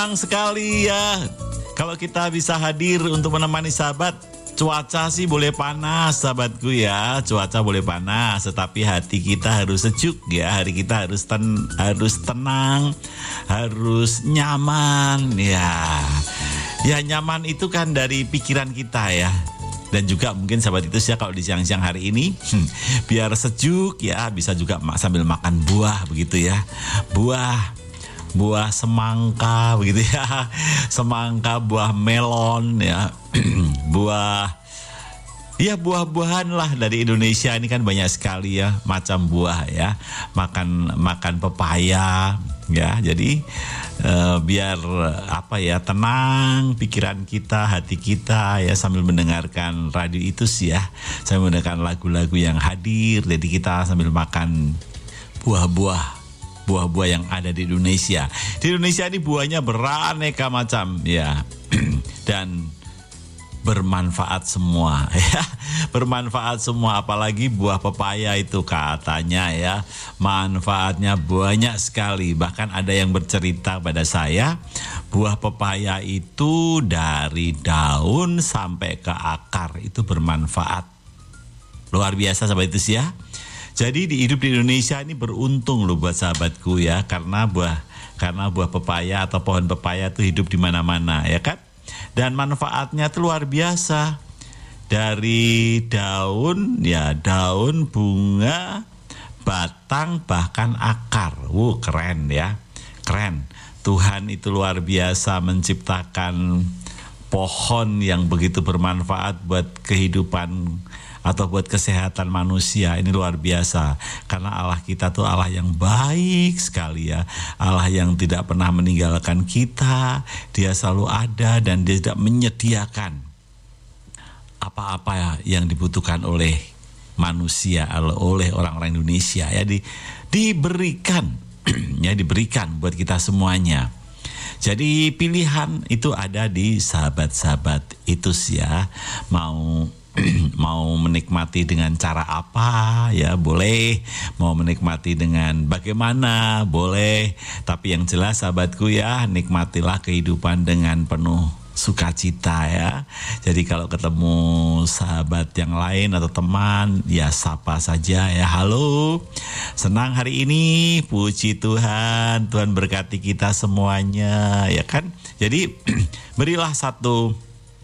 Senang sekali ya kalau kita bisa hadir untuk menemani sahabat. Cuaca sih boleh panas sahabatku ya, cuaca boleh panas, tetapi hati kita harus sejuk ya, hari kita harus tenang, harus nyaman ya. Ya nyaman itu kan dari pikiran kita ya. Dan juga mungkin sahabat itu ya kalau di siang-siang hari ini biar sejuk ya, bisa juga sambil makan buah begitu ya. Buah semangka begitu ya. Semangka, buah melon ya. Buah-buahan lah dari Indonesia ini kan banyak sekali ya macam buah ya. Makan pepaya ya. Jadi biar tenang pikiran kita, hati kita ya sambil mendengarkan radio itu sih ya. Sambil mendengarkan lagu-lagu yang hadir. Jadi kita sambil makan buah-buah yang ada di Indonesia. Di Indonesia ini buahnya beraneka macam ya. Dan bermanfaat semua ya. Bermanfaat semua, apalagi buah pepaya itu katanya ya manfaatnya banyak sekali. Bahkan ada yang bercerita pada saya, buah pepaya itu dari daun sampai ke akar itu bermanfaat. Luar biasa sahabat itu sih ya. Jadi hidup di Indonesia ini beruntung loh buat sahabatku ya, karena buah pepaya atau pohon pepaya itu hidup di mana-mana ya kan. Dan manfaatnya itu luar biasa. Dari daun, bunga, batang, bahkan akar. Keren ya. Keren. Tuhan itu luar biasa menciptakan pohon yang begitu bermanfaat buat kehidupan atau buat kesehatan manusia. Ini luar biasa. Karena Allah kita tuh Allah yang baik sekali ya. Allah yang tidak pernah meninggalkan kita. Dia selalu ada dan dia tidak menyediakan apa-apa yang dibutuhkan oleh manusia, oleh orang-orang Indonesia ya. Diberikan ya, diberikan buat kita semuanya. Jadi pilihan itu ada di sahabat-sahabat itu sih ya. Mau menikmati dengan cara apa ya boleh, mau menikmati dengan bagaimana boleh, tapi yang jelas sahabatku ya, nikmatilah kehidupan dengan penuh sukacita ya. Jadi kalau ketemu sahabat yang lain atau teman ya sapa saja ya, halo, senang hari ini, puji Tuhan, Tuhan berkati kita semuanya ya kan. Jadi berilah satu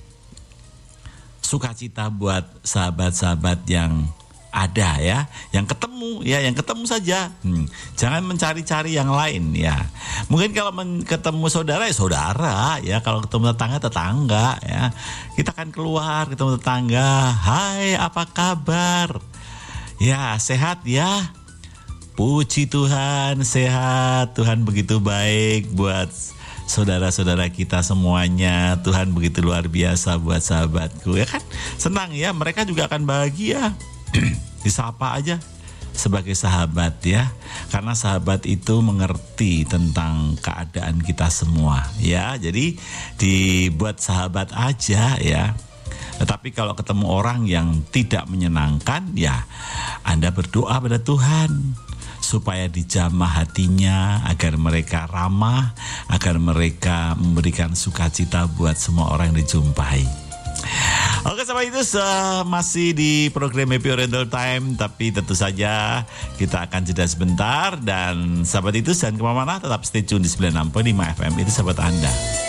sukacita buat sahabat-sahabat yang ada ya, yang ketemu saja. Jangan mencari-cari yang lain ya. Mungkin kalau ketemu saudara ya saudara ya, kalau ketemu tetangga ya. Kita kan keluar ketemu tetangga, hai apa kabar? Ya sehat ya. Puji Tuhan sehat, Tuhan begitu baik buat saudara-saudara kita semuanya. Tuhan begitu luar biasa buat sahabatku ya kan. Senang ya, mereka juga akan bahagia. Disapa aja sebagai sahabat ya. Karena sahabat itu mengerti tentang keadaan kita semua ya. Jadi dibuat sahabat aja ya. Tetapi kalau ketemu orang yang tidak menyenangkan ya, Anda berdoa pada Tuhan supaya dijamah hatinya, agar mereka ramah, agar mereka memberikan sukacita buat semua orang yang dijumpai. Oke sahabat itu masih di program Happy Oriental Time, tapi tentu saja kita akan jeda sebentar. Dan sahabat itu jangan kemana-mana, tetap stay tune di 96.5 FM, itu sahabat Anda.